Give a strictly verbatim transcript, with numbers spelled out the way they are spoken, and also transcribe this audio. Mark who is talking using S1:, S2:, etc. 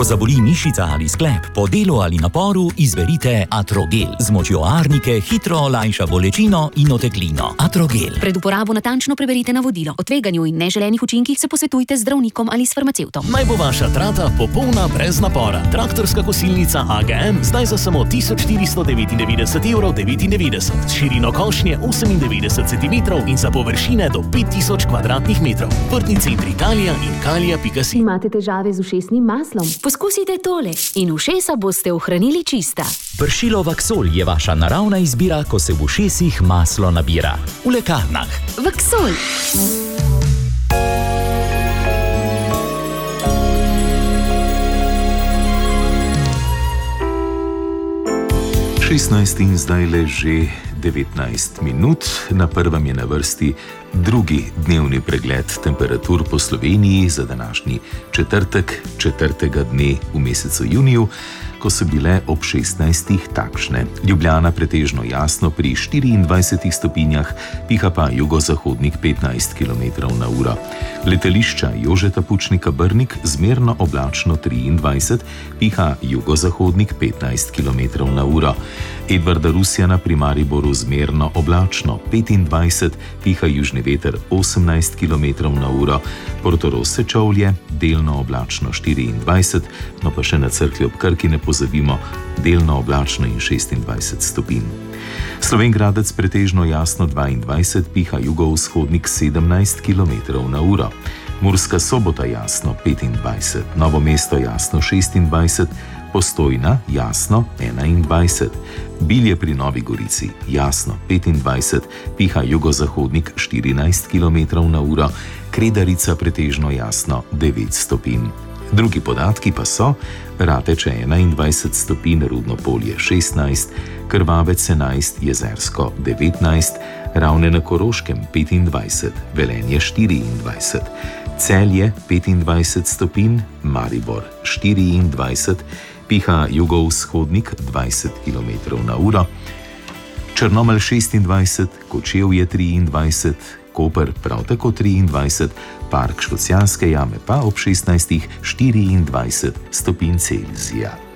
S1: Ko zaboli mišica ali sklep, po delu ali naporu, izberite Atrogel. Z močjo arnike hitro olajša bolečino in oteklino. Atrogel.
S2: Pred uporabo natančno preberite navodilo. O tveganju in neželenih učinkih se posvetujte z zdravnikom ali s farmacevtom.
S3: Naj bo vaša trata popolna brez napora. Traktorska kosilnica A G M zdaj za samo tisoč štiristo devetindevetdeset evrov devetindevetdeset, s širino košnje osemindevetdeset centimetrov in za površine do pet tisoč kvadratnih metrov. Vrtni centri Kalija in kalija pika si.
S2: Imate težave z ušesnim maslom? Poskusite tole in ušesa boste ohranili čista.
S1: Pršilo Vaksol je vaša naravna izbira, ko se v ušesih maslo nabira. V lekarnah.
S2: Vaksol.
S4: šestnajst in zdaj le že devetnajst minut. Na prvem je na vrsti drugi dnevni pregled temperatur po Sloveniji za današnji četrtek, četrtega dne v mesecu juniju, ko so bile ob šestnajstih takšne. Ljubljana pretežno jasno pri štiriindvajsetih stopinjah, piha pa jugozahodnik petnajst kilometrov na uro. Letališča Jožeta Pučnika Brnik zmerno oblačno triindvajset, piha jugozahodnik petnajst kilometrov na uro. Edvarda Rusjana pri Mariboru zmerno oblačno petindvajset, piha južni veter osemnajst kilometrov na uro. Portorož Sečovlje delno oblačno štiriindvajset, no pa še na Cerklju ob Krki ne pozabimo, delno oblačno in šestindvajset stopinj. Slovenj Gradec pretežno jasno dvaindvajset, piha jugovzhodnik sedemnajst kilometrov na uro. Murska Sobota jasno petindvajset, Novo mesto jasno šestindvajset, Postojna jasno enaindvajset, Bilje pri Novi Gorici jasno petindvajset, piha jugozahodnik štirinajst kilometrov na uro, Kredarica pretežno jasno devet stopinj. Drugi podatki pa so: Rateče enaindvajset stopinj, Rudno Polje šestnajst, Krvavec enajst, Jezersko devetnajst, Ravne na Koroškem petindvajset, Velenje štiriindvajset, Celje petindvajset stopinj, Maribor štiriindvajset, piha jugovzhodnik dvajset kilometrov na uro, Črnomelj šestindvajset, Kočevje triindvajset, Koper prav tako triindvajset, Park Škocjanske jame pa ob šestnajstih štiriindvajset stopinj Celzija.